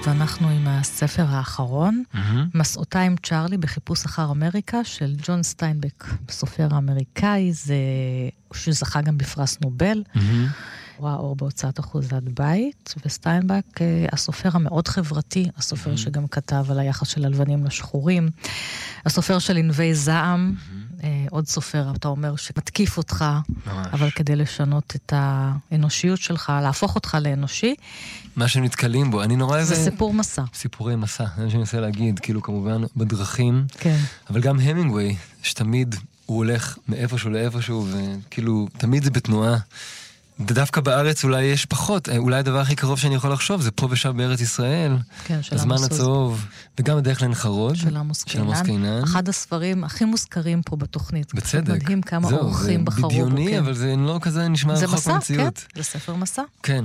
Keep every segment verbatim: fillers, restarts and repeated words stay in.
ואנחנו עם הספר האחרון, mm-hmm. מסעותיי עם צ'רלי בחיפוש אחר אמריקה, של ג'ון סטיינבק, סופר האמריקאי, זה שזכה גם בפרס נובל, mm-hmm. רואה אור בהוצאת אחוזת בית, וסטיינבק, הסופר המאוד חברתי, הסופר mm-hmm. שגם כתב על היחס של הלבנים לשחורים, הסופר של ענבי זעם, mm-hmm. עוד סופר, אתה אומר, שמתקיף אותך, ממש. אבל כדי לשנות את האנושיות שלך, להפוך אותך לאנושי. מה שנתקלים בו, אני נורא איזה... זה סיפור מסע. סיפורי מסע, זה מה שאני מנסה להגיד, כאילו כמובן בדרכים, כן. אבל גם המינגווי, שתמיד הוא הולך מאיפשהו לאיפשהו, וכאילו תמיד זה בתנועה. דווקא בארץ אולי יש פחות, אולי הדבר הכי קרוב שאני יכול לחשוב, זה פה ושם בארץ ישראל, כן, של הזמן עמוס הצהוב, וגם הדרך לנחרוד, של עמוס קינן, אחד הספרים הכי מוזכרים פה בתוכנית. בצדק. מדהים כמה אורחים בחרו בו. זה בדיוני, אבל זה לא כזה נשמע רחוק במציאות. כן, זה ספר מסע. כן,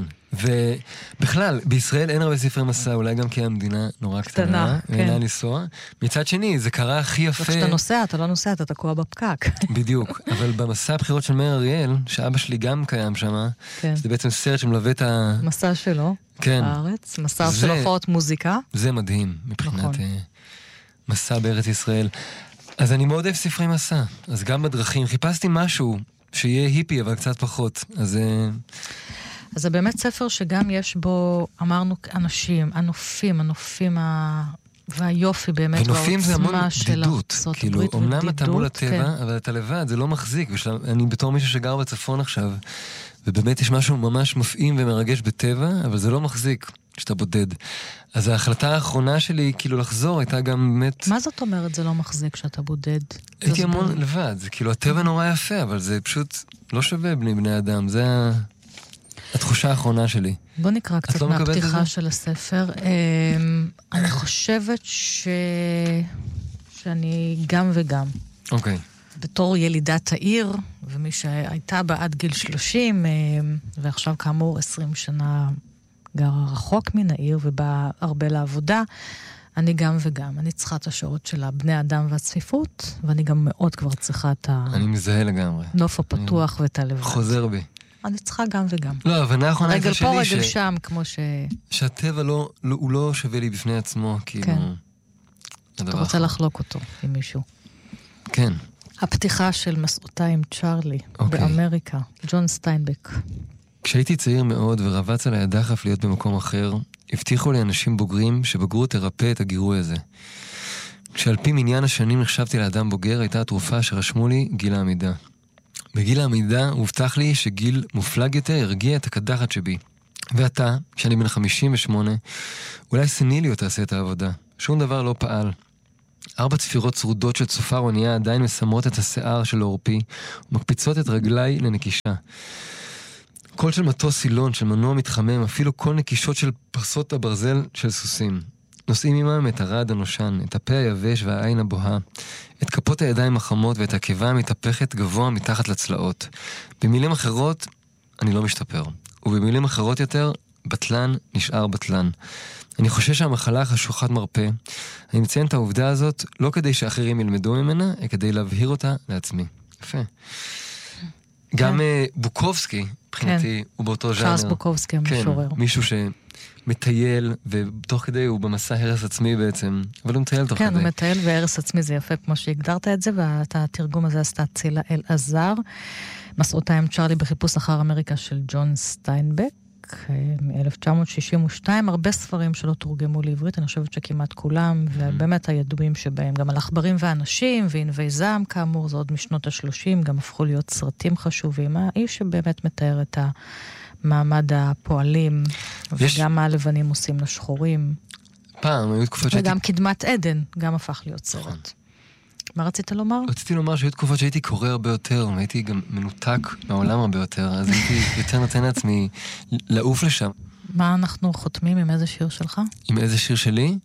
ובכלל, בישראל אין הרבה ספרי מסע, אולי גם כי המדינה נורא קטנה, ואינה לנסוע. מצד שני, זה קרה הכי יפה. וכשאתה נוסע, אתה לא נוסע, אתה תקוע בפקק. בדיוק, אבל במסע הבחירות של מאיר אריאל, שאבא שלי גם קיים שם, זה בעצם סרט שמלווה את ה... מסע שלו, בארץ, מסע של הופעות מוזיקה. זה מדהים, מבחינת מסע בארץ ישראל. אז אני מאוד אוהב ספרי מסע, אז גם בדרכים, חיפשתי משהו שיהיה היפי, אבל קצת פחות, אז... אז זה באמת ספר שגם יש בו, אמרנו, אנשים, הנופים, הנופים ה... והיופי באמת, ונופים זה המון בדידות, כאילו, אמנם אתה מול הטבע, אבל אתה לבד, זה לא מחזיק, אני בתור מישהו שגר בצפון עכשיו, ובאמת יש משהו ממש מפעים ומרגש בטבע, אבל זה לא מחזיק כשאתה בודד. אז ההחלטה האחרונה שלי, כאילו לחזור, הייתה גם באמת... מה זאת אומרת זה לא מחזיק כשאתה בודד? הייתי המון לבד, זה כאילו, הטבע נורא יפה, אבל זה פשוט לא שווה בני בני אדם, זה ה... התחושה האחרונה שלי. בוא נקרא קצת לא מהפתיחה של הספר. אני חושבת ש... שאני גם וגם. אוקיי. בתור ילידת העיר, ומי שהייתה בה עד גיל שלושים, ועכשיו כאמור עשרים שנה גרה רחוק מן העיר, ובאה הרבה לעבודה, אני גם וגם. אני צריכה את השעות של הבני אדם והצפיפות, ואני גם מאוד כבר צריכה את ה... אני מזהה לגמרי. נוף הפתוח ואת הלבד. חוזר בי. אני צריכה גם וגם. לא, הבנה האחרונה הייתה שלי רגל פה, רגל שם, כמו ש... שהטבע לא, הוא לא שווה לי בפני עצמו, כאילו... כן. אתה רוצה לחלוק אותו עם מישהו. כן. הפתיחה של מסעותיי עם צ'רלי, באמריקה, ג'ון סטיינבק. כשהייתי צעיר מאוד ורבץ על הידחף להיות במקום אחר, הבטיחו לי אנשים בוגרים שבגרות תרפא את הגירוי הזה. כשעל פי מניין השנים נחשבתי לאדם בוגר, הייתה התרופה שרשמו לי גיל העמידה. בגיל העמידה הובטח לי שגיל מופלג יותר ירגיע את הקדחת שבי. ואתה, כשאני בן חמישים ושמונה, אולי סניליות תעשה את העבודה. שום דבר לא פעל. ארבע צפירות צרודות של צופר אונייה עדיין מסמרות את השיער של אורפי, ומקפיצות את רגליי לנקישה. קול של מטוס סילון, של מנוע מתחמם, אפילו כל נקישות של פרסות הברזל של סוסים. נושאים עמם את הרד הנושן, את הפה היבש והעין הבוהה, את כפות הידיים החמות ואת הקיבה המתהפכת גבוה מתחת לצלעות. במילים אחרות, אני לא משתפר. ובמילים אחרות יותר, בטלן נשאר בטלן. אני חושש שהמחלה חשוכת מרפא. אני מציין את העובדה הזאת לא כדי שאחרים ילמדו ממנה, אלא כדי להבהיר אותה לעצמי. יפה. גם בוקובסקי, מבחינתי, הוא באותו ז'אנר. צ'ארלס בוקובסקי המשורר. כן, מישהו שמטייל, ותוך כדי הוא במסע הרס עצמי בעצם, אבל הוא מטייל תוך כדי. כן, הוא מטייל והרס עצמי, זה יפה כמו שהגדרת את זה, והתרגום הזה עשתה צילה אלעזר. מסעותיי עם צ'רלי בחיפוש אחר אמריקה של ג'ון סטיינבק, מ-אלף תשע מאות שישים ושתיים, הרבה ספרים שלא תורגמו לעברית, אני חושבת שכמעט כולם, ובאמת הידועים שבהם, גם על עכברים ואנשים, וענבי זעם כאמור, זה עוד משנות ה-שלושים, גם הפכו להיות סרטים חשובים. האיש שבאמת מתאר את המעמד הפועלים, יש... וגם מה הלבנים עושים לשחורים. פעם, היו תקופות שהייתי... וגם קדמת עדן, גם הפך להיות סרט. מה רצית לומר? רציתי לומר שהיו תקופות שהייתי קורא הרבה יותר, והייתי גם מנותק מהעולם הרבה יותר, אז הייתי יותר נותן לעצמי לעוף לשם. מה אנחנו חותמים עם איזה שיר שלך? עם איזה שיר שלי?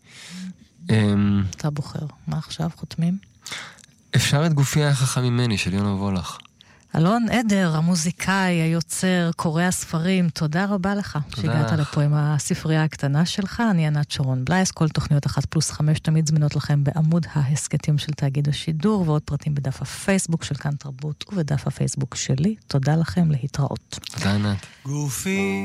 אתה בוחר. מה עכשיו חותמים? אפשר את גופי החכם ממני, של יונה וולך. אלון עדר, המוזיקאי, היוצר, קורא הספרים, תודה רבה לך שהגעת לפה עם הספרייה הקטנה שלך. אני ענת שרון בלייס, כל תוכניות אחת פלוס חמש תמיד זמינות לכם בעמוד ההסקטים של תאגיד השידור, ועוד פרטים בדף הפייסבוק של כאן תרבות ובדף הפייסבוק שלי. תודה לכם, להתראות. תודה ענת. גופי